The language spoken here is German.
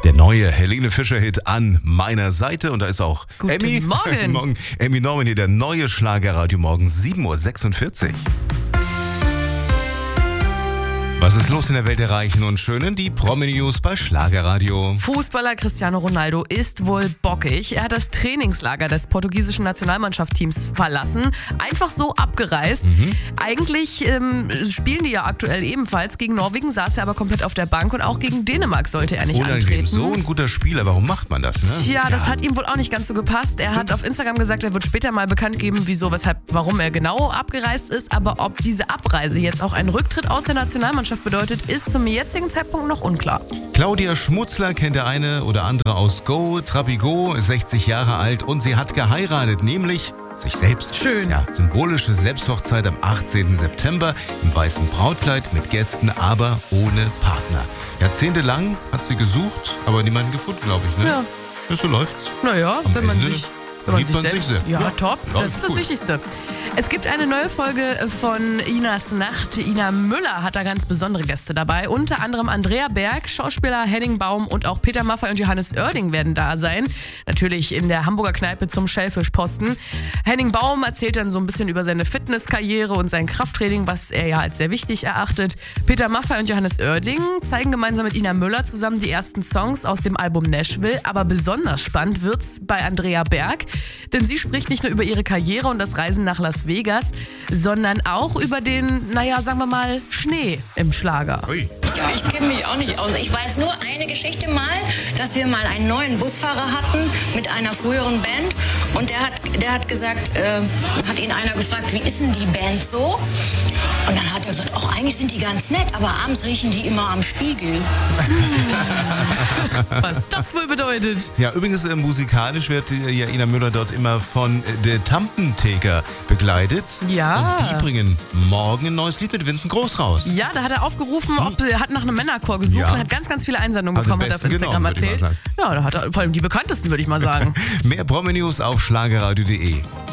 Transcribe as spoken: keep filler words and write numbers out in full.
Der neue Helene Fischer-Hit an meiner Seite. Und da ist auch Guten Emmy. Morgen. Morgen. Emmy Norman hier, der neue Schlagerradio morgen sieben Uhr sechsundvierzig. Was ist los in der Welt der Reichen und Schönen? Die Promi-News bei Schlagerradio. Fußballer Cristiano Ronaldo ist wohl bockig. Er hat das Trainingslager des portugiesischen Nationalmannschaftsteams verlassen. Einfach so abgereist. Mhm. Eigentlich ähm, spielen die ja aktuell ebenfalls. Gegen Norwegen saß er aber komplett auf der Bank und auch gegen Dänemark sollte er nicht Unangenehm. antreten. So ein guter Spieler, warum macht man das? Ne? Tja, ja. das hat ihm wohl auch nicht ganz so gepasst. Er hat auf Instagram gesagt, er wird später mal bekannt geben, wieso, weshalb, warum er genau abgereist ist. Aber ob diese Abreise jetzt auch einen Rücktritt aus der Nationalmannschaft bedeutet, ist zum jetzigen Zeitpunkt noch unklar. Claudia Schmutzler kennt der eine oder andere aus Go. Trapigo ist sechzig Jahre alt und sie hat geheiratet, nämlich sich selbst. Schön. Ja, symbolische Selbsthochzeit am achtzehnten September im weißen Brautkleid mit Gästen, aber ohne Partner. Jahrzehntelang hat sie gesucht, aber niemanden gefunden, glaube ich. Ne? Ja. Ja, so läuft's. Naja, Am wenn man Ende sich... Wenn man liebt sich man selbst, sich sehr. ja, Ja. top. Ja, Das ist das gut. Wichtigste. Es gibt eine neue Folge von Inas Nacht. Ina Müller hat da ganz besondere Gäste dabei. Unter anderem Andrea Berg, Schauspieler Henning Baum und auch Peter Maffay und Johannes Oerding werden da sein. Natürlich in der Hamburger Kneipe zum Schellfischposten. Henning Baum erzählt dann so ein bisschen über seine Fitnesskarriere und sein Krafttraining, was er ja als sehr wichtig erachtet. Peter Maffay und Johannes Oerding zeigen gemeinsam mit Ina Müller zusammen die ersten Songs aus dem Album Nashville. Aber besonders spannend wird's bei Andrea Berg, denn sie spricht nicht nur über ihre Karriere und das Reisen nach Las Vegas, sondern auch über den, naja, sagen wir mal, Schnee im Schlager. Ui. Ja, ich kenne mich auch nicht aus. Ich weiß nur eine Geschichte mal, dass wir mal einen neuen Busfahrer hatten mit einer früheren Band. Und der hat, der hat gesagt, äh, hat ihn einer gefragt, wie ist denn die Band so? Und dann hat er gesagt, ach, eigentlich sind die ganz nett, aber abends riechen die immer am Spiegel. Was das wohl bedeutet. Ja, übrigens äh, musikalisch wird äh, ja Ina Müller dort immer von äh, der Tampentheker begleitet. Ja. Und die bringen morgen ein neues Lied mit Vincent Groß raus. Ja, da hat er aufgerufen, ob, er hat nach einem Männerchor gesucht Ja. und hat ganz, ganz viele Einsendungen Hat den bekommen, hat er auf besten Instagram genommen, würde ich erzählt. mal sagen. Ja, da hat er vor allem die bekanntesten, würde ich mal sagen. Mehr Promi-News auf schlagerradio punkt de.